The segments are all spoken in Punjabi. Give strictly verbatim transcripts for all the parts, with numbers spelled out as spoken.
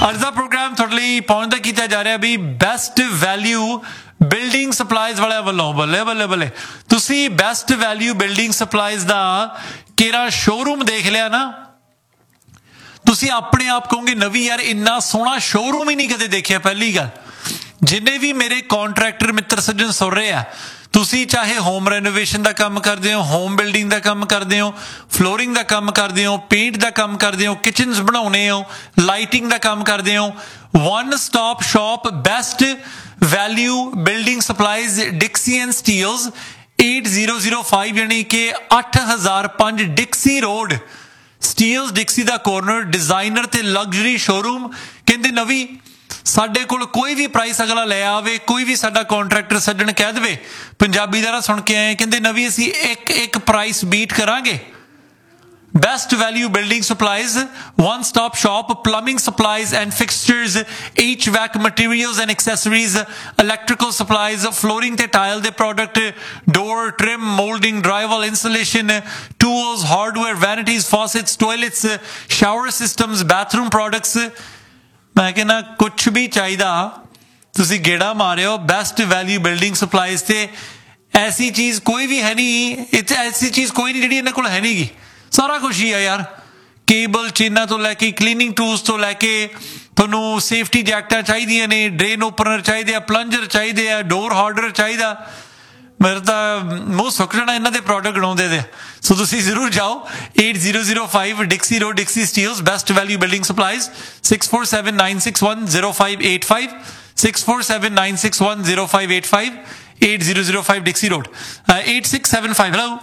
ਅੱਜ ਦਾ ਪ੍ਰੋਗਰਾਮ ਤੁਹਾਡੇ ਲਈ ਪਹੁੰਚਦਾ ਕੀਤਾ ਜਾ ਰਿਹਾ ਵੀ ਬੈਸਟ ਵੈਲਿਊ ਬਿਲਡਿੰਗ ਸਪਲਾਈਜ਼ ਵਾਲਿਆਂ ਵੱਲੋਂ। ਬੱਲੇ ਬੱਲੇ ਬੱਲੇ, ਤੁਸੀਂ ਬੈਸਟ ਵੈਲਿਊ ਬਿਲਡਿੰਗ ਸਪਲਾਈਜ਼ ਦਾ ਕਿਹੜਾ ਸ਼ੋਰੂਮ ਦੇਖ ਲਿਆ ਨਾ, ਤੁਸੀਂ ਆਪਣੇ ਆਪ ਕਹੋਗੇ ਨਵੀਂ ਯਾਰ ਇੰਨਾ ਸੋਹਣਾ ਸ਼ੋਰੂਮ ਹੀ ਨਹੀਂ ਕਦੇ ਦੇਖਿਆ। ਪਹਿਲੀ ਗੱਲ, ਜਿੰਨੇ ਵੀ ਮੇਰੇ ਕੰਟਰੈਕਟਰ ਮਿੱਤਰ ਸੱਜਣ ਸੁਣ ਰਹੇ ਆ, ਤੁਸੀਂ ਚਾਹੇ ਹੋਮ ਰੈਨੋਵੇਸ਼ਨ ਦਾ ਕੰਮ ਕਰਦੇ ਹੋ, ਹੋਮ ਬਿਲਡਿੰਗ ਦਾ ਕੰਮ ਕਰਦੇ ਹੋ, ਫਲੋਰਿੰਗ ਦਾ ਕੰਮ ਕਰਦੇ ਹੋ, ਪੇਂਟ ਦਾ ਕੰਮ ਕਰਦੇ ਹੋ, ਕਿਚਨਸ ਬਣਾਉਣੇ ਹੋ, ਲਾਈਟਿੰਗ ਦਾ ਕੰਮ ਕਰਦੇ ਹੋ, one stop shop best value building supplies ਡਿਕਸੀ and Steeles eight zero zero five ਯਾਨੀ ਕਿ ਅੱਠ ਹਜ਼ਾਰ ਪੰਜ ਡਿਕਸੀ ਰੋਡ, ਸਟੀਲਸ ਡਿਕਸੀ ਦਾ ਕੋਰਨਰ, ਡਿਜ਼ਾਈਨਰ ਤੇ ਲਗਜ਼ਰੀ ਸ਼ੋਰੂਮ। ਕਹਿੰਦੇ ਨਵੀਂ ਸਾਡੇ ਕੋਲ ਕੋਈ ਵੀ ਪ੍ਰਾਈਸ ਅਗਲਾ ਲੈ ਆਵੇ, ਕੋਈ ਵੀ ਸਾਡਾ ਕੰਟਰੈਕਟਰ ਸੱਜਣ ਕਹਿ ਦੇਵੇ ਪੰਜਾਬੀ ਦਾ ਨਾ ਸੁਣ ਕੇ ਆਏ, ਕਹਿੰਦੇ ਨਵੀਂ ਅਸੀਂ ਇੱਕ ਇੱਕ ਪ੍ਰਾਈਸ ਬੀਟ ਕਰਾਂਗੇ। Best value building supplies, one stop shop, plumbing supplies and fixtures, H V A C materials and accessories, electrical supplies, flooring te tile de product, door trim, molding, drywall installation, tools, hardware, vanities, faucets, toilets, shower systems, bathroom products। मैं कहना कुछ भी चाहिदा तुसी गेड़ा Mario best value building supplies ते। ऐसी चीज़ कोई भी है नहीं, इत्थे ऐसी चीज़ कोई नहीं जिहड़ी इन्हां कोल है नहीं गी। ਸਾਰਾ ਕੁਛ ਹੀ ਆ ਯਾਰ, ਕੇਬਲ ਚੇਨਾਂ ਤੋਂ ਲੈ ਕੇ ਕਲੀਨਿੰਗ ਟੂਲਸ ਤੋਂ ਲੈ ਕੇ ਤੁਹਾਨੂੰ ਸੇਫਟੀ ਜੈਕਟਾਂ ਚਾਹੀਦੀਆਂ ਨੇ, ਡਰੇਨ ਓਪਨਰ ਚਾਹੀਦੇ ਆ, ਪਲੰਜਰ ਚਾਹੀਦੇ ਆ, ਡੋਰ ਹਾਰਡਰ ਚਾਹੀਦਾ। ਮੇਰਾ ਤਾਂ ਮੂੰਹ ਸੁੱਕ ਜਾਣਾ ਇਹਨਾਂ ਦੇ ਪ੍ਰੋਡਕਟ ਗਣਾਉਂਦੇ ਦੇ। ਸੋ ਤੁਸੀਂ ਜ਼ਰੂਰ ਜਾਓ eight zero zero five ਡਿਕਸੀ road, ਡਿਕਸੀ Steeles, best value building supplies, six four seven nine six one zero five eight five, six four seven nine six one zero five eight five, eight zero zero five ਡਿਕਸੀ road, eight six seven five। Hello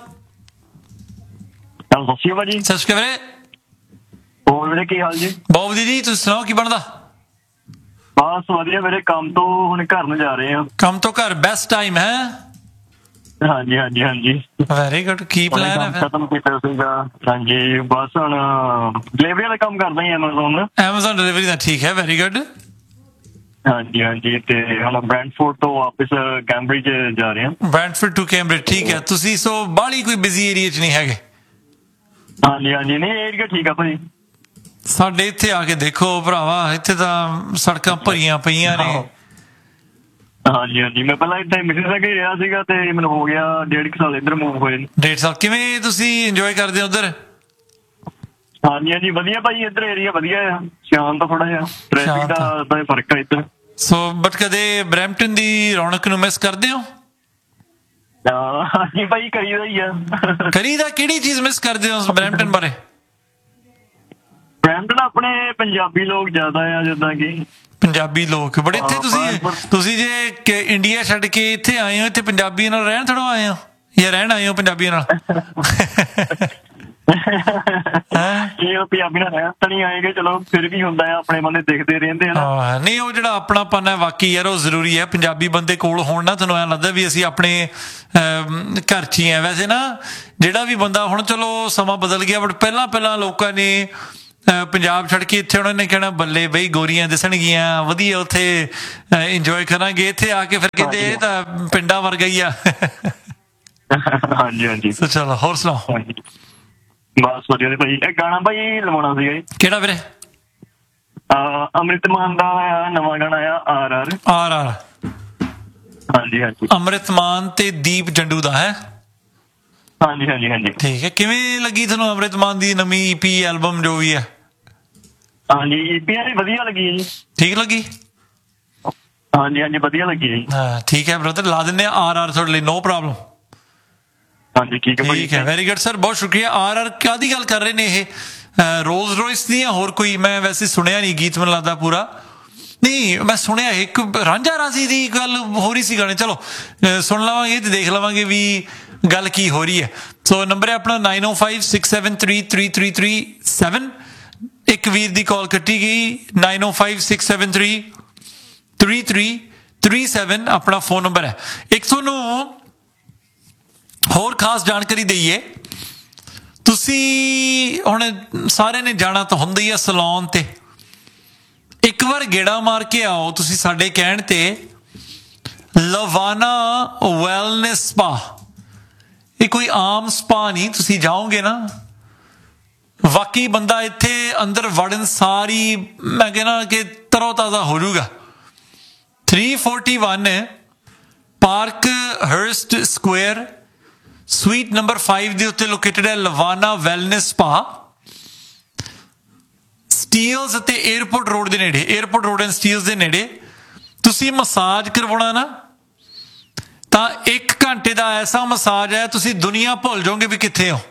ਸਤਿ ਸ਼੍ਰੀ ਅਕਾਲ ਜੀ। ਸਤਿ ਸ਼੍ਰੀ ਅਕਾਲ ਵੀਰੇ। ਹੋਰ ਵੀਰੇ ਕੀ ਹਾਲ ਜੀ? ਬਹੁਤ ਵਧੀਆ ਜੀ, ਤੁਸੀਂ ਸੁਣਾਓ ਕੀ ਬਣਦਾ? ਬਸ ਵਧੀਆ ਵੀਰੇ, ਕੰਮ ਤੋਂ ਹੁਣ ਘਰ ਨੂੰ ਜਾ ਰਹੇ ਆ। ਕੰਮ ਤੋਂ ਘਰ ਬੈਸਟ ਟਾਈਮ ਹੈ। ਹਾਂਜੀ ਹਾਂਜੀ ਹਾਂਜੀ, ਵੈਰੀ ਗੁੱਡ। ਕੀ ਪਲਾਨ ਹੈ ਫਿਰ? ਖਤਮ ਕੀਤਾ ਸੀਗਾ। ਹਾਂਜੀ ਬਸ ਹੁਣ ਡਿਲੀਵਰੀ ਦਾ ਕੰਮ ਕਰਦਾ ਹੀ ਐਮਾਜ਼ੋਨ ਦਾ। ਐਮਾਜ਼ੋਨ ਡਿਲੀਵਰੀ ਦਾ, ਠੀਕ ਹੈ, ਵੈਰੀ ਗੁੱਡ। ਹਾਂਜੀ ਹਾਂਜੀ, ਤੇ ਹੁਣ ਬ੍ਰੈਂਟਫੋਰਡ ਤੋਂ ਵਾਪਸ ਕੈਂਬਰਿਜ ਜਾ ਰਹੇ ਹਾਂ। ਬ੍ਰੈਂਟਫੋਰਡ ਟੂ ਕੈਂਬਰਿਜ, ਠੀਕ ਹੈ। ਤੁਸੀਂ ਸੋ ਬਾਹਲੀ ਕੋਈ ਬਿਜ਼ੀ ਏਰੀਆ 'ਚ ਨਹੀਂ ਹੈਗੇ? ਹਾਂਜੀ ਹਾਂਜੀ, ਨਹੀਂ ਏਰੀਆ ਠੀਕ ਆ ਭਾਜੀ। ਸਾਡੇ ਇੱਥੇ ਆ ਕੇ ਦੇਖੋ ਭਰਾਵਾ, ਇੱਥੇ ਤਾਂ ਸੜਕਾਂ ਭਰੀਆਂ ਪਈਆਂ ਨੇ। ਹਾਂਜੀ ਹਾਂਜੀ, ਮੈਂ ਪਹਿਲਾਂ ਇੱਥੇ ਮਿਸਿਸਾਗਾ ਹੀ ਰਿਹਾ ਸੀਗਾ ਤੇ ਮੈਨੂੰ ਹੋ ਗਿਆ ਡੇਢ ਕੁ ਸਾਲ ਇੱਧਰ ਮੂਵ ਹੋਏ। ਡੇਢ ਸਾਲ। ਕਿਵੇਂ ਤੁਸੀਂ ਇੰਜੋਏ ਕਰਦੇ ਹੋ ਉੱਧਰ? ਹਾਂਜੀ ਹਾਂਜੀ ਵਧੀਆ ਭਾਜੀ, ਇੱਧਰ ਏਰੀਆ ਵਧੀਆ ਆ, ਸ਼ਾਂਤ ਥੋੜਾ ਜਿਹਾ, ਟ੍ਰੈਫਿਕ ਦਾ ਤਾਂ ਫਰਕ ਆ ਇੱਧਰ। ਸੋ ਬਟ ਕਦੇ ਬਰੈਂਪਟਨ ਦੀ ਰੌਣਕ ਨੂੰ ਮਿਸ ਕਰਦੇ ਹੋ? ਹਾਂਜੀ ਭਾਈ, ਕਰੀਦਾ ਹੀ ਆ। ਕਰੀਦਾ? ਕਿਹੜੀ ਚੀਜ਼ ਮਿਸ ਕਰਦੇ ਹੋ ਬਰੈਂਪਟਨ ਬਾਰੇ? ਬਰੈਂਪਟਨ ਆਪਣੇ ਪੰਜਾਬੀ ਲੋਕ ਜ਼ਿਆਦਾ ਆ, ਜਿੱਦਾਂ ਕਿ ਪੰਜਾਬੀ ਲੋਕ ਬੜੇ ਇੱਥੇ। ਤੁਸੀਂ ਤੁਸੀਂ ਜੇ ਇੰਡੀਆ ਛੱਡ ਕੇ ਇੱਥੇ ਆਏ ਹੋ, ਇੱਥੇ ਪੰਜਾਬੀਆਂ ਨਾਲ ਰਹਿਣ ਥੋੜ੍ਹਾ ਆਏ ਹੋ ਜਾਂ ਰਹਿਣ ਆਏ ਹੋ ਪੰਜਾਬੀਆਂ ਨਾਲ? ਪੰਜਾਬੀ ਨਾਲ ਰਹਿਣ ਤਾਂ ਨਹੀਂ ਆਏਗੇ, ਚਲੋ ਫਿਰ ਵੀ ਹੁੰਦਾ ਆ, ਆਪਣੇ ਬੰਦੇ ਦੇਖਦੇ ਰਹਿੰਦੇ ਆ। ਨਹੀਂ, ਉਹ ਜਿਹੜਾ ਆਪਣਾਪਨ ਹੈ ਵਾਕਈ ਯਾਰ ਉਹ ਜ਼ਰੂਰੀ ਹੈ। ਪੰਜਾਬੀ ਬੰਦੇ ਕੋਲ ਹੋਣ ਨਾ, ਤੁਹਾਨੂੰ ਐਂ ਲੱਗਦਾ ਵੀ ਅਸੀਂ ਆਪਣੇ ਘਰ 'ਚ ਹੀ ਆ। ਵੈਸੇ ਨਾ ਜਿਹੜਾ ਵੀ ਬੰਦਾ, ਹੁਣ ਚਲੋ ਸਮਾਂ ਬਦਲ ਗਿਆ, ਬਟ ਪਹਿਲਾਂ ਪਹਿਲਾਂ ਲੋਕਾਂ ਨੇ ਪੰਜਾਬ ਛੱਡ ਕੇ ਇੱਥੇ ਉਹਨਾਂ ਨੇ ਕਹਿਣਾ ਬੱਲੇ ਬਈ ਗੋਰੀਆਂ ਦਿਸਣਗੀਆਂ, ਵਧੀਆ ਉੱਥੇ ਇੰਜੋਏ ਕਰਾਂਗੇ। ਇੱਥੇ ਆ ਕੇ ਫਿਰ ਕਹਿੰਦੇ ਇਹ ਤਾਂ ਪਿੰਡਾਂ ਵਰਗਾ ਹੀ ਆ। ਹਾਂਜੀ ਹਾਂਜੀ, ਚਲੋ ਹੋਰ ਸੁਣਾਓ? ਬਸ ਵਧੀਆ ਜੀ ਭਾਈ। ਇਹ ਗਾਣਾ ਭਾਈ ਲਵਾਉਣਾ ਸੀਗਾ ਜੀ। ਕਿਹੜਾ ਵੀਰੇ? ਅੰਮ੍ਰਿਤ ਮਾਨ ਦਾ ਨਵਾਂ ਗਾਣਾ ਆ, ਆਰ ਆਰ ਆਰ ਆਰ। ਹਾਂਜੀ ਹਾਂਜੀ, ਅੰਮ੍ਰਿਤ ਮਾਨ ਤੇ ਦੀਪ ਜੰਡੂ ਦਾ ਹੈ। ਹਾਂਜੀ ਹਾਂਜੀ ਹਾਂਜੀ, ਠੀਕ ਹੈ। ਕਿਵੇਂ ਲੱਗੀ ਤੁਹਾਨੂੰ ਅੰਮ੍ਰਿਤ ਮਾਨ ਦੀ ਨਵੀਂ ਈਪੀ ਐਲਬਮ ਜੋ ਵੀ ਹੈ? ਹਾਂਜੀ ਈਪੀ ਵਧੀਆ ਲੱਗੀ ਜੀ। ਠੀਕ ਲੱਗੀ? ਹਾਂਜੀ ਹਾਂਜੀ, ਵਧੀਆ ਲੱਗੀ ਜੀ। ਹਾਂ ਠੀਕ ਹੈ ਬ੍ਰਦਰ, ਲਾ ਦਿੰਦੇ ਆ ਆਰ ਆਰ ਤੁਹਾਡੇ ਲਈ, ਨੋ ਪ੍ਰੋਬਲਮ। ਹਾਂਜੀ ਠੀਕ ਹੈ, ਠੀਕ ਹੈ, ਵੈਰੀ ਗੁੱਡ ਸਰ, ਬਹੁਤ ਸ਼ੁਕਰੀਆ। ਆਰ ਆਰ ਕਾਹਦੀ ਗੱਲ ਕਰ ਰਹੇ ਨੇ ਇਹ? ਰੋਲਸ ਰੋਇਸ ਦੀ ਜਾਂ ਹੋਰ ਕੋਈ? ਮੈਂ ਵੈਸੇ ਸੁਣਿਆ ਨਹੀਂ ਗੀਤ, ਮੈਨੂੰ ਲੱਗਦਾ ਪੂਰਾ ਨਹੀਂ ਮੈਂ ਸੁਣਿਆ। ਇੱਕ ਰਾਂਝਾ ਰਾਜ਼ੀ ਦੀ ਗੱਲ ਹੋ ਰਹੀ ਸੀ ਗਾਣੇ। ਚਲੋ ਸੁਣ ਲਵਾਂਗੇ ਤੇ ਦੇਖ ਲਵਾਂਗੇ ਵੀ ਗੱਲ ਕੀ ਹੋ ਰਹੀ ਹੈ। ਸੋ ਨੰਬਰ ਹੈ ਆਪਣਾ nine oh five six seven three three three three seven। ਇੱਕ ਵੀਰ ਦੀ ਕਾਲ ਕੱਟੀ ਗਈ, nine oh five six seven three three three three seven ਆਪਣਾ ਫੋਨ ਨੰਬਰ ਹੈ। ਇੱਕ ਤੁਹਾਨੂੰ ਹੋਰ ਖਾਸ ਜਾਣਕਾਰੀ ਦਈਏ, ਤੁਸੀਂ ਹੁਣ ਸਾਰਿਆਂ ਨੇ ਜਾਣਾ ਤਾਂ ਹੁੰਦਾ ਹੀ ਆ ਸੈਲੂਨ ਤੇ। ਇੱਕ ਵਾਰ ਗੇੜਾ ਮਾਰ ਕੇ ਆਓ ਤੁਸੀਂ ਸਾਡੇ ਕਹਿਣ ਤੇ, ਲਵਾਨਾ ਵੈਲਨੈਸ ਸਪਾ। ਇਹ ਕੋਈ ਆਮ ਸਪਾ ਨਹੀਂ, ਤੁਸੀਂ ਜਾਓਗੇ ਨਾ ਵਾਕਈ ਬੰਦਾ ਇੱਥੇ ਅੰਦਰ ਵੜਨ ਸਾਰੀ ਮੈਂ ਕਹਿੰਦਾ ਕਿ ਤਰੋ ਤਾਜ਼ਾ ਹੋ ਜਾਊਗਾ। Three forty one park ਹਰਸਟ square sweet number five ਦੇ ਉੱਤੇ ਲੋਕੇਟਡ ਹੈ ਲਵਾਨਾ ਵੈਲਨੈਸ ਸਪਾ, ਸਟੀਲਸ ਅਤੇ ਏਅਰਪੋਰਟ ਰੋਡ ਦੇ ਨੇੜੇ, ਏਅਰਪੋਰਟ ਰੋਡ ਐਂਡ ਸਟੀਲਸ ਦੇ ਨੇੜੇ। ਤੁਸੀਂ ਮਸਾਜ ਕਰਵਾਉਣਾ ਨਾ ਤਾਂ ਇੱਕ ਘੰਟੇ ਦਾ ਐਸਾ ਮਸਾਜ ਹੈ ਤੁਸੀਂ ਦੁਨੀਆ ਭੁੱਲ ਜਾਓਗੇ ਵੀ ਕਿੱਥੇ ਹੋ।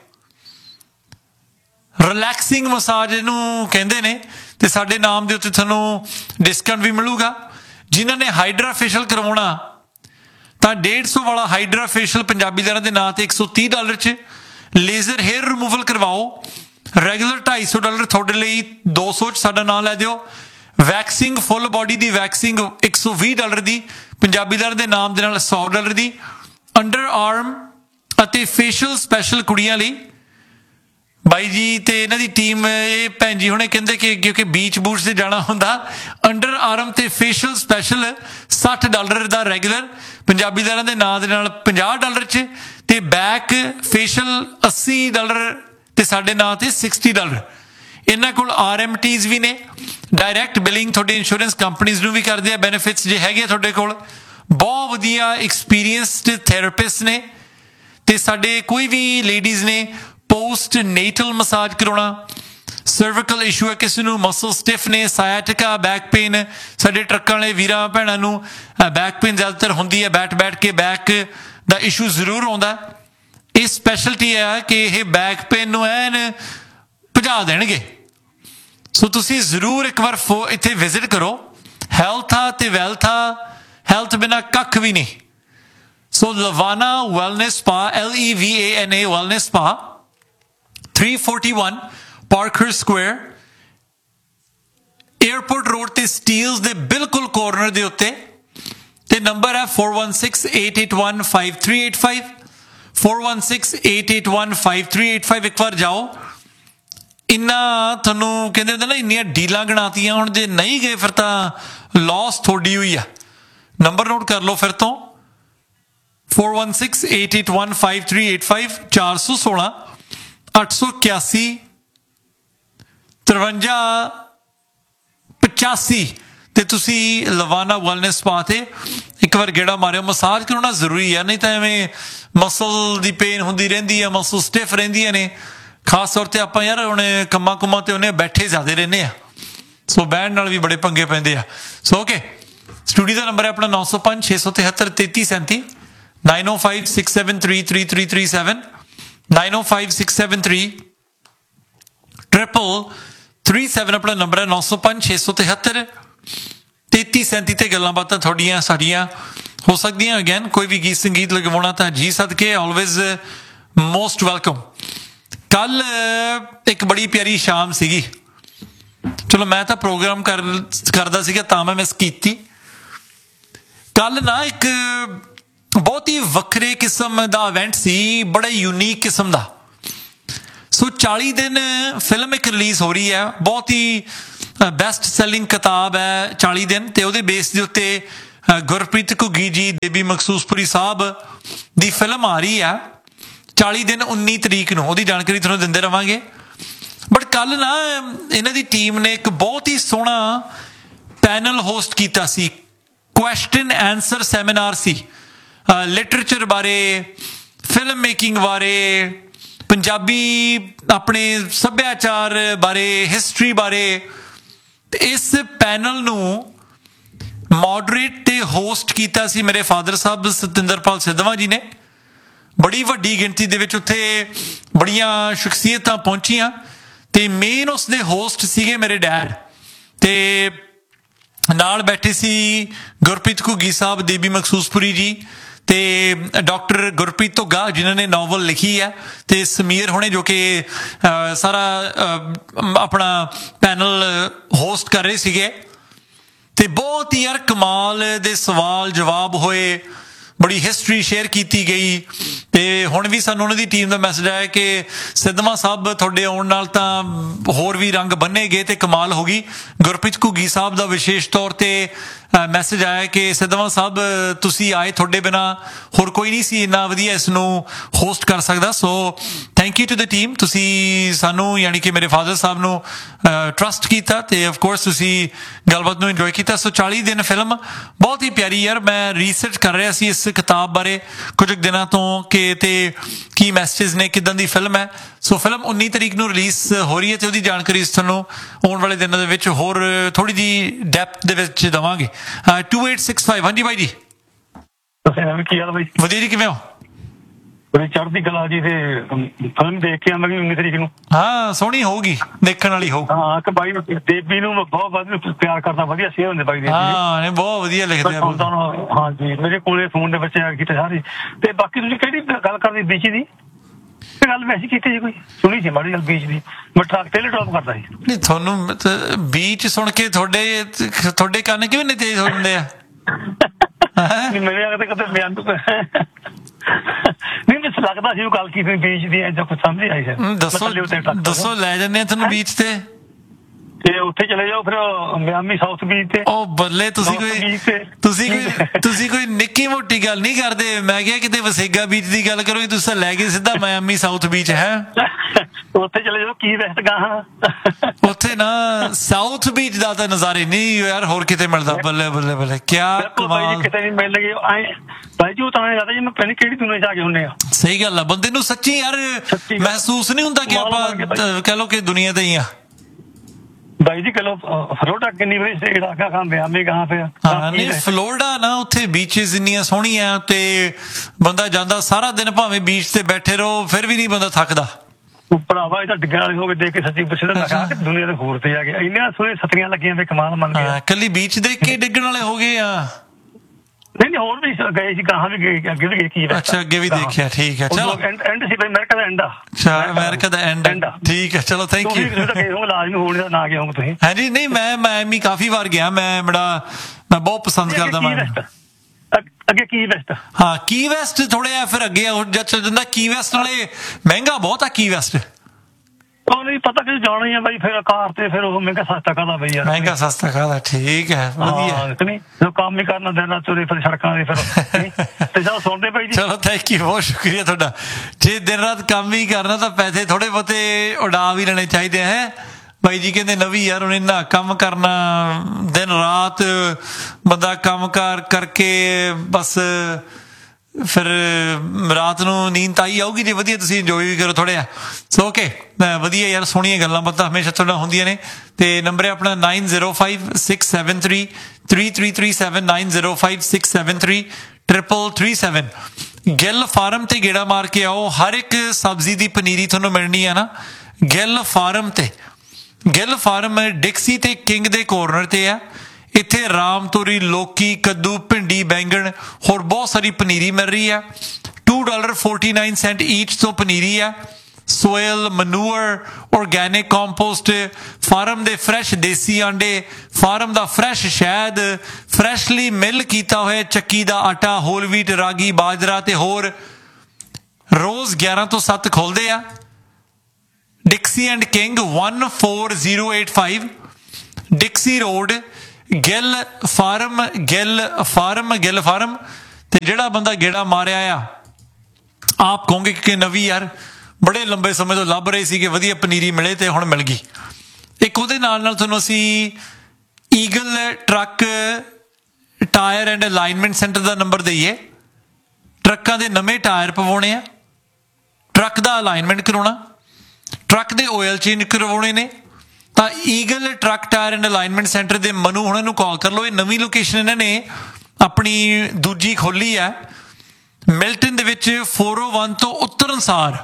ਰਿਲੈਕਸਿੰਗ ਮਸਾਜ ਇਹਨੂੰ ਕਹਿੰਦੇ ਨੇ ਤੇ ਸਾਡੇ ਨਾਮ ਦੇ ਉੱਤੇ ਤੁਹਾਨੂੰ ਡਿਸਕਾਊਂਟ ਵੀ ਮਿਲੂਗਾ। ਜਿਨ੍ਹਾਂ ਨੇ ਹਾਈਡਰਾ ਫੇਸ਼ੀਅਲ ਕਰਵਾਉਣਾ ਤਾਂ ਡੇਢ ਸੌ ਵਾਲਾ ਹਾਈਡਰਾ ਫੇਸ਼ੀਅਲ ਪੰਜਾਬੀ ਦਰਾਂ ਦੇ ਨਾਂ ਤੇ ਇੱਕ ਸੌ ਤੀਹ ਡਾਲਰ 'ਚ। ਲੇਜ਼ਰ ਹੇਅਰ ਰਿਮੂਵਲ ਕਰਵਾਓ ਰੈਗੂਲਰ ਢਾਈ ਸੌ ਡਾਲਰ, ਤੁਹਾਡੇ ਲਈ ਦੋ ਸੌ 'ਚ ਸਾਡਾ ਨਾਂ ਲੈ ਦਿਓ। ਵੈਕਸਿੰਗ ਫੁੱਲ ਬੋਡੀ ਦੀ ਵੈਕਸਿੰਗ ਇੱਕ ਸੌ ਵੀਹ ਡਾਲਰ ਦੀ, ਪੰਜਾਬੀ ਦਰਾਂ ਦੇ ਨਾਮ ਦੇ ਨਾਲ ਸੌ ਡਾਲਰ ਦੀ। ਅੰਡਰ ਆਰਮ ਅਤੇ ਫੇਸ਼ੀਅਲ ਸਪੈਸ਼ਲ ਕੁੜੀਆਂ ਲਈ ਬਾਈ ਜੀ ਤੇ ਇਹਨਾਂ ਦੀ ਟੀਮ, ਇਹ ਭੈਣ ਜੀ ਹੁਣੇ ਕਹਿੰਦੇ ਕਿ ਕਿਉਂਕਿ ਬੀਚ ਬੂਚ ਤੇ ਜਾਣਾ ਹੁੰਦਾ, ਅੰਡਰ ਆਰਮ ਤੇ ਫੇਸ਼ੀਅਲ ਸਪੈਸ਼ਲ ਸੱਠ ਡਾਲਰ ਦਾ ਰੈਗੂਲਰ, ਪੰਜਾਬੀ ਦਰਾਂ ਦੇ ਨਾਂ ਦੇ ਨਾਲ ਪੰਜਾਹ ਡਾਲਰ 'ਚ, ਤੇ ਬੈਕ ਫੇਸ਼ੀਅਲ ਅੱਸੀ ਡਾਲਰ ਤੇ ਸਾਡੇ ਨਾਂ ਤੇ ਸਿਕਸਟੀ ਡਾਲਰ। ਇਹਨਾਂ ਕੋਲ ਆਰ ਐਮ ਟੀਜ਼ ਵੀ ਨੇ, ਡਾਇਰੈਕਟ ਬਿਲਿੰਗ ਤੁਹਾਡੀ ਇੰਸ਼ੋਰੈਂਸ ਕੰਪਨੀਜ਼ ਨੂੰ ਵੀ ਕਰਦੇ ਆ। ਬੈਨੀਫਿਟਸ ਜੇ ਹੈਗੇ ਤੁਹਾਡੇ ਕੋਲ, ਬਹੁਤ ਵਧੀਆ ਐਕਸਪੀਰੀਅੰਸਡ ਥੈਰੇਪਿਸਟ ਨੇ। ਤੇ ਸਾਡੇ ਕੋਈ ਵੀ ਲੇਡੀਜ਼ ਨੇ ਪੋਸਟ ਨੇਟਲ ਮਸਾਜ ਕਰਾਉਣਾ, ਸਰਵਿਕਲ ਇਸ਼ੂ ਹੈ ਕਿਸੇ ਨੂੰ, ਮਸਲ ਸਟਿਫ ਨੇ, ਸਾਇਟਿਕਾ, ਬੈਕ ਪੇਨ, ਸਾਡੇ ਟਰੱਕਾਂ ਵਾਲੇ ਵੀਰਾਂ ਭੈਣਾਂ ਨੂੰ ਬੈਕ ਪੇਨ ਜ਼ਿਆਦਾਤਰ ਹੁੰਦੀ ਹੈ, ਬੈਠ ਬੈਠ ਕੇ ਬੈਕ ਦਾ ਇਸ਼ੂ ਜ਼ਰੂਰ ਆਉਂਦਾ। ਇਹ ਸਪੈਸ਼ਲਟੀ ਹੈ ਕਿ ਇਹ ਬੈਕ ਪੇਨ ਨੂੰ ਐਨ ਭਜਾ ਦੇਣਗੇ। ਸੋ ਤੁਸੀਂ ਜ਼ਰੂਰ ਇੱਕ ਵਾਰ ਫੋ ਇੱਥੇ ਵਿਜ਼ਿਟ ਕਰੋ। ਹੈਲਥ ਆ ਤੇ ਵੈਲਥ ਆ, ਹੈਲਥ ਬਿਨਾਂ ਕੱਖ ਵੀ ਨਹੀਂ। ਸੋ ਲਵਾਨਾ ਵੈਲਨੈਸ ਸਪਾ, ਐਲ ਈ ਵੀ ਏ ਐਨ ਏ wellness spa, three forty one Parker square, airport road ਤੇ ਸਟੀਲਸ ਦੇ ਬਿਲਕੁਲ ਕੋਰਨਰ ਦੇ ਉੱਤੇ। ਤੇ ਨੰਬਰ ਹੈ four one six eight eight one five three eight five, four one six eight eight one five three eight five. ਇੱਕ ਵਾਰ ਜਾਓ। ਇੰਨਾ ਤੁਹਾਨੂੰ ਕਹਿੰਦੇ ਹੁੰਦੇ ਨਾ ਇੰਨੀਆਂ ਡੀਲਾਂ ਗਣਾਤੀਆਂ, ਹੁਣ ਜੇ ਨਹੀਂ ਗਏ ਫਿਰ ਤਾਂ ਲਾਸ ਤੁਹਾਡੀ ਹੋਈ ਆ। ਨੰਬਰ ਨੋਟ ਕਰ ਲਓ ਫਿਰ ਤੋਂ, four one six eight eight one five three eight five, ਚਾਰ ਸੌ ਸੋਲਾਂ ਅੱਠ ਸੌ ਇਕਿਆਸੀ ਤਰਵੰਜਾ ਪਚਾਸੀ। ਤੇ ਤੁਸੀਂ ਲਵਾਨਾ ਵੈਲਨੈਸ ਸਪਾ ਤੇ ਇੱਕ ਵਾਰ ਗੇੜਾ ਮਾਰਿਓ। ਮਸਾਜ ਕਰਾਉਣਾ ਜ਼ਰੂਰੀ ਹੈ, ਨਹੀਂ ਤਾਂ ਐਵੇਂ ਮਸਲ ਦੀ ਪੇਨ ਹੁੰਦੀ ਰਹਿੰਦੀ ਹੈ, ਮਸਲ ਸਟਿਫ ਰਹਿੰਦੀਆਂ ਨੇ। ਖਾਸ ਤੌਰ ਤੇ ਆਪਾਂ ਯਾਰ ਹੁਣ ਕੰਮਾਂ ਕੁੰਮਾਂ ਤੇ ਉਹਨੇ ਬੈਠੇ ਜ਼ਿਆਦਾ ਰਹਿੰਦੇ ਆ, ਸੋ ਬਹਿਣ ਨਾਲ ਵੀ ਬੜੇ ਪੰਗੇ ਪੈਂਦੇ ਆ। ਸੋ ਓਕੇ, ਸਟੂਡੀਓ ਦਾ ਨੰਬਰ ਹੈ ਆਪਣਾ ਨੌ ਸੌ ਪੰਜ ਛੇ ਸੌ ਤਿਹੱਤਰ ਤੇਤੀ ਸੈਂਤੀ, ਨਾਈਨ ਓ five six seven three three three three seven, nine ਓ five six seven three triple three seven ਆਪਣਾ ਨੰਬਰ ਹੈ। ਨੌ ਸੌ ਪੰਜ ਛੇ ਸੌ ਤਿਹੱਤਰ ਤੇਤੀ ਸੈਂਤੀ ਤੇ ਗੱਲਾਂ ਬਾਤਾਂ ਤੁਹਾਡੀਆਂ ਸਾਡੀਆਂ ਹੋ ਸਕਦੀਆਂ। ਅਗੇਨ ਕੋਈ ਵੀ ਗੀਤ ਸੰਗੀਤ ਲਗਵਾਉਣਾ ਤਾਂ ਜੀ ਸਦਕੇ ਆਲਵੇਜ਼ ਮੋਸਟ ਵੈਲਕਮ। ਕੱਲ ਇੱਕ ਬੜੀ ਪਿਆਰੀ ਸ਼ਾਮ ਸੀਗੀ, ਚਲੋ ਮੈਂ ਤਾਂ ਪ੍ਰੋਗਰਾਮ ਕਰ ਕਰਦਾ ਸੀਗਾ ਤਾਂ ਮੈਂ ਮਿਸ ਕੀਤੀ। ਕੱਲ ਨਾ ਇੱਕ ਬਹੁਤ ਹੀ ਵੱਖਰੇ ਕਿਸਮ ਦਾ ਇਵੈਂਟ ਸੀ, ਬੜਾ ਯੂਨੀਕ ਕਿਸਮ ਦਾ। ਸੋ ਚਾਲੀ ਦਿਨ ਫਿਲਮ ਇੱਕ ਰਿਲੀਜ਼ ਹੋ ਰਹੀ ਹੈ, ਬਹੁਤ ਹੀ ਬੈਸਟ ਸੈਲਿੰਗ ਕਿਤਾਬ ਹੈ ਚਾਲੀ ਦਿਨ, ਤੇ ਉਹਦੇ ਬੇਸ ਦੇ ਉੱਤੇ ਗੁਰਪ੍ਰੀਤ ਘੁੱਗੀ ਜੀ, ਦੇਬੀ ਮਕਸੂਸਪੁਰੀ ਸਾਹਿਬ ਦੀ ਫਿਲਮ ਆ ਰਹੀ ਹੈ ਚਾਲੀ ਦਿਨ ਉੱਨੀ ਤਰੀਕ ਨੂੰ। ਉਹਦੀ ਜਾਣਕਾਰੀ ਤੁਹਾਨੂੰ ਦਿੰਦੇ ਰਵਾਂਗੇ। ਬਟ ਕੱਲ ਨਾ ਇਹਨਾਂ ਦੀ ਟੀਮ ਨੇ ਇੱਕ ਬਹੁਤ ਹੀ ਸੋਹਣਾ ਪੈਨਲ ਹੋਸਟ ਕੀਤਾ ਸੀ, ਕੁਐਸਚਨ ਆਨਸਰ ਸੈਮੀਨਾਰ ਸੀ, ਲਿਟਰੇਚਰ ਬਾਰੇ, ਫਿਲਮ ਮੇਕਿੰਗ ਬਾਰੇ, ਪੰਜਾਬੀ ਆਪਣੇ ਸੱਭਿਆਚਾਰ ਬਾਰੇ, ਹਿਸਟਰੀ ਬਾਰੇ। ਤੇ ਇਸ ਪੈਨਲ ਨੂੰ ਮੋਡਰੇਟ ਤੇ ਹੋਸਟ ਕੀਤਾ ਸੀ ਮੇਰੇ ਫਾਦਰ ਸਾਹਿਬ ਸਤਿੰਦਰਪਾਲ ਸਿੱਧਵਾਂ ਜੀ ਨੇ। ਬੜੀ ਵੱਡੀ ਗਿਣਤੀ ਦੇ ਵਿੱਚ ਉੱਥੇ ਬੜੀਆਂ ਸ਼ਖਸੀਅਤਾਂ ਪਹੁੰਚੀਆਂ ਤੇ ਮੇਨ ਉਸਦੇ ਹੋਸਟ ਸੀਗੇ ਮੇਰੇ ਡੈਡ, ਤੇ ਨਾਲ ਬੈਠੇ ਸੀ ਗੁਰਪ੍ਰੀਤ ਘੁੱਗੀ ਸਾਹਿਬ, ਦੇਬੀ ਮਕਸੂਸਪੁਰੀ ਜੀ, ਤੇ ਡਾਕਟਰ ਗੁਰਪ੍ਰੀਤ ਘੁੱਗਾ ਜਿਨ੍ਹਾਂ ਨੇ ਨਾਵਲ ਲਿਖੀ ਹੈ, ਤੇ ਸਮੀਰ ਹੁਣੇ ਜੋ ਕਿ ਸਾਰਾ ਆਪਣਾ ਪੈਨਲ ਹੋਸਟ ਕਰ ਰਹੇ ਸੀਗੇ। ਤੇ ਬਹੁਤ ਹੀ ਯਾਰ ਕਮਾਲ ਦੇ ਸਵਾਲ ਜਵਾਬ ਹੋਏ, ਬੜੀ ਹਿਸਟਰੀ ਸ਼ੇਅਰ ਕੀਤੀ ਗਈ। ਤੇ ਹੁਣ ਵੀ ਸਾਨੂੰ ਉਹਨਾਂ ਦੀ ਟੀਮ ਦਾ ਮੈਸੇਜ ਆਇਆ ਕਿ ਸਿੱਧਵਾਂ ਸਾਹਿਬ ਤੁਹਾਡੇ ਆਉਣ ਨਾਲ ਤਾਂ ਹੋਰ ਵੀ ਰੰਗ ਬੰਨੇ ਗਏ ਤੇ ਕਮਾਲ ਹੋ ਗਈ। ਗੁਰਪ੍ਰੀਤ ਘੁੱਗੀ ਸਾਹਿਬ ਦਾ ਵਿਸ਼ੇਸ਼ ਤੌਰ ਤੇ ਮੈਸੇਜ ਆਇਆ ਕਿ ਸਿੱਧਵਾਂ ਸਾਹਿਬ ਤੁਸੀਂ ਆਏ, ਤੁਹਾਡੇ ਬਿਨਾਂ ਹੋਰ ਕੋਈ ਨਹੀਂ ਸੀ ਇੰਨਾ ਵਧੀਆ ਇਸ ਨੂੰ ਹੋਸਟ ਕਰ ਸਕਦਾ। So thank you to the team, ਤੁਸੀਂ ਸਾਨੂੰ ਯਾਨੀ ਕਿ ਮੇਰੇ ਫਾਦਰ ਸਾਹਿਬ ਨੂੰ ਟਰਸਟ ਕੀਤਾ ਤੇ ਆਫ ਕੋਰਸ ਤੁਸੀਂ ਗੱਲਬਾਤ ਨੂੰ ਇੰਜੋਏ ਕੀਤਾ। ਸੋ ਚਾਲੀ ਦਿਨ ਫਿਲਮ ਬਹੁਤ ਹੀ ਪਿਆਰੀ ਯਾਰ। ਮੈਂ ਰਿਸਰਚ ਕਰ ਰਿਹਾ ਸੀ ਇਸ ਕਿਤਾਬ ਬਾਰੇ ਕੁਝ ਦਿਨਾਂ ਤੋਂ ਕਿ ਤੇ ਕੀ ਮੈਸੇਜ ਨੇ, ਕਿੱਦਾਂ ਦੀ ਫਿਲਮ ਹੈ। ਸੋ ਫਿਲਮ ਉੱਨੀ ਤਰੀਕ ਨੂੰ ਰਿਲੀਜ਼ ਹੋ ਰਹੀ ਹੈ ਤੇ ਉਹਦੀ ਜਾਣਕਾਰੀ ਤੁਹਾਨੂੰ ਆਉਣ ਵਾਲੇ ਦਿਨਾਂ ਦੇ ਵਿੱਚ ਹੋਰ ਥੋੜੀ ਜਿਹੀ ਡੈਪਥ ਦੇ ਵਿੱਚ ਦੇਵਾਂਗੇ। ਟੂ ਏਟ ਸਿਕਸ ਫਾਈਵ ਹਾਂਜੀ ਬਾਈ ਜੀ। ਕੀ ਹਾਲ ਬਾਈ? ਵਧੀਆ ਜੀ, ਕਿਵੇਂ ਹੋ? ਬੜੀ ਚੜ੍ਹਦੀ ਕਲਾ ਜੀ। ਤੇ ਫਿਲਮ ਦੇਖ ਕੇ ਆਵਾਂਗੇ ਉੱਨੀ ਤਰੀਕ ਨੂੰ। ਹਾਂ ਸੋਹਣੀ ਹੋਊਗੀ, ਦੇਖਣ ਵਾਲੀ ਹੋਊ। ਹਾਂ ਕਿ ਬਾਈ ਦੇਵੀ ਨੂੰ ਬਹੁਤ ਵਧੀਆ ਪਿਆਰ ਕਰਦਾ, ਵਧੀਆ ਸ਼ੇਅਰ ਹੁੰਦੇ ਬਾਈ ਦੇ। ਹਾਂ ਨਹੀਂ ਬਹੁਤ ਵਧੀਆ ਲਿਖਦੇ ਆ। ਹਾਂਜੀ ਮੇਰੇ ਕੋਲੇ ਫੋਨ ਦੇ ਵਿੱਚ ਕੀਤੇ ਸਾਰੇ। ਤੇ ਬਾਕੀ ਤੁਸੀਂ ਕਿਹੜੀ ਗੱਲ ਕਰਦੇ ਬੀਚ ਦੀ? ਇਹ ਗੱਲ ਵੈਸੇ ਕੀਤੀ ਜੀ, ਕੋਈ ਸੁਣੀ ਸੀ ਮਾੜੀ ਗੱਲ ਬੀਚ ਦੀ? ਮੈਂ ਟਰੱਕ ਟੇਲੇ ਟੌਪ ਕਰਦਾ ਸੀ। ਨਹੀਂ ਤੁਹਾਨੂੰ ਬੀਚ ਸੁਣ ਕੇ ਤੁਹਾਡੇ ਤੁਹਾਡੇ ਕੰਨ ਕਿਵੇਂ ਨਹੀਂ ਤੇਜ਼ ਹੋ ਜਾਂਦੇ ਆ? ਨਹੀਂ ਮੇਰੇ ਅਗਰ ਕਦੇ ਬਿਆਨ ਤੋਂ ਨਹੀਂ ਮੈਨੂੰ ਲੱਗਦਾ ਸੀ ਉਹ ਗੱਲ ਕੀਤੀ ਬੀਚ ਦੀ, ਐਦਾਂ ਕੁਝ ਸਮਝ ਆਈ ਹੈ। ਦੱਸੋ ਦੱਸੋ, ਲੈ ਜਾਂਦੇ ਆ ਤੁਹਾਨੂੰ ਬੀਚ ਤੇ ਤੇ ਉੱਥੇ ਚਲੇ ਜਾਓ ਫਿਰ ਮਿਆਮੀ ਸਾਊਥ ਬੀਚ ਤੇ। ਉਹ ਬੱਲੇ, ਤੁਸੀਂ ਕੋਈ ਤੁਸੀਂ ਕੋਈ ਤੁਸੀਂ ਕੋਈ ਨਿੱਕੀ ਮੋਟੀ ਗੱਲ ਨਹੀਂ ਕਰਦੇ। ਮੈਂ ਕਿਹਾ ਕਿਤੇ ਵਸੇਗਾ ਬੀਚ ਦੀ ਗੱਲ ਕਰੋ, ਤੁਸੀਂ ਲੈ ਕੇ ਸਿੱਧਾ ਮਿਆਮੀ ਸਾਊਥ ਬੀਚ ਹੈ। ਉੱਥੇ ਚਲੇ ਜਾਓ ਕੀ ਵੈਸਟ ਗਾਹਾਂ, ਉੱਥੇ ਨਾ ਸਾਊਥ ਬੀਚ ਦਾ ਤਾਂ ਨਜ਼ਾਰੇ ਨਹੀਂ ਯਾਰ ਹੋਰ ਕਿਤੇ ਮਿਲਦਾ। ਬੱਲੇ ਬੱਲੇ ਬੱਲੇ, ਕਿਆ ਕਮਾਲ। ਕਿਤੇ ਨਹੀਂ ਮਿਲ ਗਏ ਭਾਈ ਜੀ। ਉਹ ਤਾਂ ਲੱਗਦਾ ਜੀ ਮੈਂ ਪਹਿਲੇ ਕਿਹੜੀ ਦੁਨੀਆ ਚ ਆ ਕੇ ਹੁੰਨੇ ਆ। ਸਹੀ ਗੱਲ ਆ, ਬੰਦੇ ਨੂੰ ਸੱਚੀ ਯਾਰ ਮਹਿਸੂਸ ਨਹੀਂ ਹੁੰਦਾ ਕਿ ਆਪਾਂ ਕਹਿ ਲਓ ਕਿ ਦੁਨੀਆ ਤੇ ਹੀ ਆ। भाई जी कलो फ्लोरिडा किन्नी बड़ी स्टेट आखा कहां मियामी कहां पे? हाँ नहीं फ्लोरिडा ना उत्थे बीचेस इन्नियां सोहणियां ते बंदा जांदा सारा दिन भावें बीच ते बैठे रहो फिर भी नहीं बंदा थकदा। ਭਰਾਵਾ ਇਹ ਤਾਂ ਡਿੱਗਣ ਵਾਲੇ ਹੋ ਕੇ ਦੇਖ ਕੇ ਸੱਚੀ ਪੁੱਛਦਾ ਲੱਗਾ ਕਿ ਦੁਨੀਆ ਦੇ ਹੋਰ ਤੇ ਆ ਗਿਆ। ਇੰਨੀਆਂ ਸੋਹਣੀਆਂ ਛਤਰੀਆਂ ਲੱਗੀਆਂ ਤੇ ਕਮਾਲ ਮੰਨ ਗਿਆ। ਕੱਲੀ ਬੀਚ ਦੇਖ ਕੇ ਡਿੱਗਣ ਵਾਲੇ ਹੋ ਗਏ ਆ? ਨਹੀਂ ਨਹੀਂ ਹੋਰ ਵੀ ਗਏ ਸੀ, ਗਾਹਾਂ ਵੀ ਗਏ, ਅੱਗੇ ਵੀ ਗਏ। ਕੀ ਅੱਛਾ ਅੱਗੇ ਵੀ ਦੇਖਿਆ, ਠੀਕ ਹੈ। ਚਲੋ and C America the and ਆ। ਅੱਛਾ ਅਮਰੀਕਾ ਦਾ ਐਂਡ, ਠੀਕ ਹੈ ਚਲੋ ਥੈਂਕ ਯੂ। ਲਾਜ਼ਮੀ ਹੋਣ ਦਾ ਨਾ ਗਿਆ ਹੋਊ ਤੁਸੀਂ? ਹਾਂਜੀ ਨਹੀਂ ਮੈਂ ਮੈਂ ਕਾਫੀ ਵਾਰ ਗਿਆ, ਮੈਂ ਬੜਾ ਮੈਂ ਬਹੁਤ ਪਸੰਦ ਕਰਦਾ ਮੈਂ। ਅੱਗੇ ਕੀ ਵੈਸਟ? ਹਾਂ ਕੀ ਵੈਸਟ ਥੋੜਾ ਜਿਹਾ ਫਿਰ ਅੱਗੇ ਜਦ ਚੱਲ ਜਾਂਦਾ। ਕੀ ਵੈਸਟ ਨਾਲੇ ਮਹਿੰਗਾ ਬਹੁਤ ਆ ਕੀ ਵੈਸਟ। ਉਹ ਨਹੀਂ ਪਤਾ ਕਿ ਜਾਣਾ ਹੀ ਆ ਬਾਈ ਫਿਰ ਕਾਰ ਤੇ, ਫਿਰ ਉਹ ਮਹਿੰਗਾ ਸਸਤਾ ਕਾਹਦਾ ਬਈ ਯਾਰ। ਮਹਿੰਗਾ ਸਸਤਾ ਕਾਹਦਾ, ਠੀਕ ਹੈ ਵਧੀਆ। ਨਹੀਂ ਜੋ ਕੰਮ ਹੀ ਕਰਨਾ ਦਿਨ ਰਾਤ ਤੁਰੇ ਫਿਰ ਸੜਕਾਂ ਦੇ ਫਿਰ ਤੇ ਜਦੋਂ ਸੁਣਦੇ ਬਾਈ ਜੀ। ਚਲੋ ਥੈਂਕ ਯੂ, ਬਹੁਤ ਸ਼ੁਕਰੀਆ ਤੁਹਾਡਾ। ਜੇ ਦਿਨ ਰਾਤ ਕੰਮ ਹੀ ਕਰਨਾ ਤਾਂ ਪੈਸੇ ਥੋੜੇ ਬਹੁਤੇ ਉਡਾ ਵੀ ਲੈਣੇ ਚਾਹੀਦੇ ਹੈ। ਬਾਈ ਜੀ ਕਹਿੰਦੇ ਨਵੀਂ ਯਾਰ ਹੁਣ ਇੰਨਾ ਕੰਮ ਕਰਨਾ ਦਿਨ ਰਾਤ, ਬੰਦਾ ਕੰਮ ਕਾਰ ਕਰਕੇ ਬਸ ਫਿਰ ਰਾਤ ਨੂੰ ਨੀਂਦ ਤਾਂ ਆਈ ਆਊਗੀ ਜੇ ਵਧੀਆ ਤੁਸੀਂ ਇੰਜੋਏ ਵੀ ਕਰੋ ਥੋੜਾ ਜਿਹਾ। ਸੋ ਓਕੇ ਵਧੀਆ ਯਾਰ, ਸੋਹਣੀਆਂ ਗੱਲਾਂ ਬਾਤਾਂ ਹਮੇਸ਼ਾ ਤੁਹਾਡਾ ਹੁੰਦੀਆਂ ਨੇ। ਤੇ ਨੰਬਰ ਹੈ ਆਪਣਾ nine zero five six seven three three three three seven nine zero five six seven three triple three seven. Gill farm ਤੇ ਗੇੜਾ ਮਾਰ ਕੇ ਆਓ, ਹਰ ਇੱਕ ਸਬਜ਼ੀ ਦੀ ਪਨੀਰੀ ਤੁਹਾਨੂੰ ਮਿਲਣੀ ਹੈ ਨਾ ਗਿੱਲ ਫਾਰਮ ਤੇ। ਗਿੱਲ ਫਾਰਮ ਡਿਕਸੀ ਤੇ ਕਿੰਗ ਦੇ ਕੋਰਨਰ ਤੇ ਆ। ਇੱਥੇ ਰਾਮ ਤੋਰੀ, ਲੋਕੀ, ਕੱਦੂ, ਭਿੰਡੀ, ਬੈਂਗਣ ਹੋਰ ਬਹੁਤ ਸਾਰੀ ਪਨੀਰੀ ਮਿਲ ਰਹੀ ਹੈ। To dollar forty nine Saint ਈਚ ਤੋਂ ਪਨੀਰੀ ਹੈ। ਸੋਇਲ, ਮਨੂਅਰ, ਆਰਗੈਨਿਕ ਕੰਪੋਸਟ, ਫਾਰਮ ਦੇ ਫਰੈਸ਼ ਦੇਸੀ ਆਂਡੇ, ਫਾਰਮ ਦਾ ਫਰੈਸ਼ ਸ਼ਹਿਦ, ਫਰੈਸ਼ਲੀ ਮਿਲ ਕੀਤਾ ਹੋਇਆ ਚੱਕੀ ਦਾ ਆਟਾ, ਹੋਲ ਵੀਟ, ਰਾਗੀ, ਬਾਜਰਾ ਤੇ ਹੋਰ। ਰੋਜ਼ ਗਿਆਰਾਂ ਤੋਂ ਸੱਤ ਖੁੱਲਦੇ ਆ। ਡਿਕਸੀ and king one four zero eight five ਡਿਕਸੀ road, Gill farm, Gill farm, Gill farm. ਤੇ ਜਿਹੜਾ ਬੰਦਾ ਗੇੜਾ ਮਾਰਿਆ ਆ ਆਪ ਕਹੋਗੇ ਕਿ ਨਵੀਂ ਯਾਰ ਬੜੇ ਲੰਬੇ ਸਮੇਂ ਤੋਂ ਲੱਭ ਰਹੇ ਸੀ ਕਿ ਵਧੀਆ ਪਨੀਰੀ ਮਿਲੇ ਤੇ ਹੁਣ ਮਿਲ ਗਈ। ਇੱਕ ਉਹਦੇ ਨਾਲ ਨਾਲ ਤੁਹਾਨੂੰ ਅਸੀਂ eagle truck tyre and alignment centre the number ਦਈਏ। ਟਰੱਕਾਂ ਦੇ ਨਵੇਂ ਟਾਇਰ ਪਵਾਉਣੇ ਆ, ਟਰੱਕ ਦਾ ਅਲਾਈਨਮੈਂਟ ਕਰਾਉਣਾ, ਟਰੱਕ ਦੇ ਆਇਲ ਚੇਂਜ ਕਰਵਾਉਣੇ ਨੇ ਤਾਂ eagle truck tyre and alignment centre ਦੇ ਮਨੂ ਹੁਣਾਂ ਨੂੰ ਕਾਲ ਕਰ ਲਓ। ਇਹ ਨਵੀਂ ਲੋਕੇਸ਼ਨ ਇਹਨਾਂ ਨੇ ਆਪਣੀ ਦੂਜੀ ਖੋਲੀ ਹੈ ਮਿਲਟਨ ਦੇ ਵਿੱਚ ਚਾਰ ਸੌ ਇੱਕ ਤੋਂ ਉੱਤਰਨ ਸਾਰ।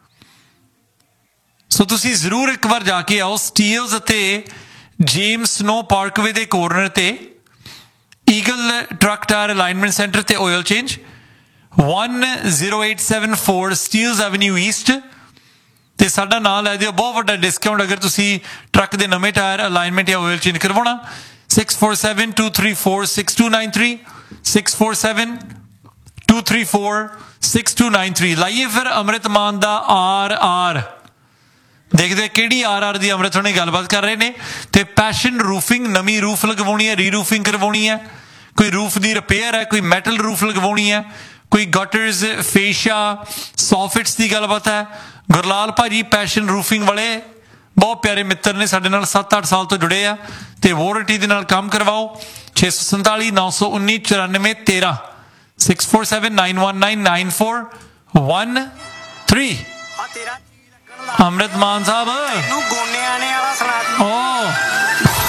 ਸੋ ਤੁਸੀਂ ਜ਼ਰੂਰ ਇੱਕ ਵਾਰ ਜਾ ਕੇ ਆਓ। ਸਟੀਲਸ ਅਤੇ ਜੇਮਸ ਸਨੋ ਪਾਰਕਵੇ ਦੇ ਕੋਰਨਰ ਤੇ eagle truck tyre alignment centre ਤੇ oil change one zero eight seven four Steeles avenue East. ਤੇ ਸਾਡਾ ਨਾਂ ਲੈ ਦਿਓ, ਬਹੁਤ ਵੱਡਾ ਡਿਸਕਾਊਂਟ ਅਗਰ ਤੁਸੀਂ ਟਰੱਕ ਦੇ ਨਵੇਂ ਟਾਇਰ ਅਲਾਈਨਮੈਂਟ ਜਾਂ ਆਇਲ ਚੇਂਜ ਕਰਵਾਉਣਾ। Six four seven two three four six to nine three six four seven two three four six to nine three. ਲਾਈਏ ਫਿਰ ਅੰਮ੍ਰਿਤ ਮਾਨ ਦਾ ਆਰ ਆਰ, ਦੇਖਦੇ ਕਿਹੜੀ ਆਰ ਆਰ ਦੀ ਅੰਮ੍ਰਿਤ ਹੁਣੇ ਗੱਲਬਾਤ ਕਰ ਰਹੇ ਨੇ। ਤੇ ਪੈਸ਼ਨ ਰੂਫਿੰਗ, ਨਵੀਂ ਰੂਫ ਲਗਵਾਉਣੀ ਹੈ, ਰੀ ਰੂਫਿੰਗ ਕਰਵਾਉਣੀ ਹੈ, ਕੋਈ ਰੂਫ ਦੀ ਰਿਪੇਅਰ ਹੈ, ਕੋਈ ਮੈਟਲ ਰੂਫ ਲਗਵਾਉਣੀ ਹੈ, ਕੋਈ ਗਟਰਸ, ਫੇਸ਼ੀਆ, ਸੌਫਿਟਸ ਦੀ ਗੱਲਬਾਤ ਹੈ, ਗੁਰਲਾਲ ਭਾਜੀ ਪੈਸ਼ਨ ਰੂਫਿੰਗ ਵਾਲੇ ਬਹੁਤ ਪਿਆਰੇ ਮਿੱਤਰ ਨੇ, ਸਾਡੇ ਨਾਲ ਸੱਤ ਅੱਠ ਸਾਲ ਤੋਂ ਜੁੜੇ ਆ ਤੇ ਵਾਰੰਟੀ ਦੇ ਨਾਲ ਕੰਮ ਕਰਵਾਓ। ਛੇ ਸੌ ਸੰਤਾਲੀ ਨੌ ਸੌ ਉੱਨੀ ਚੁਰਾਨਵੇਂ ਤੇਰਾਂ six four seven nine one nine nine four one three. Amrit Maan ਸਾਹਿਬ ਨੂੰ ਗੋਨਿਆਂ ਨੇ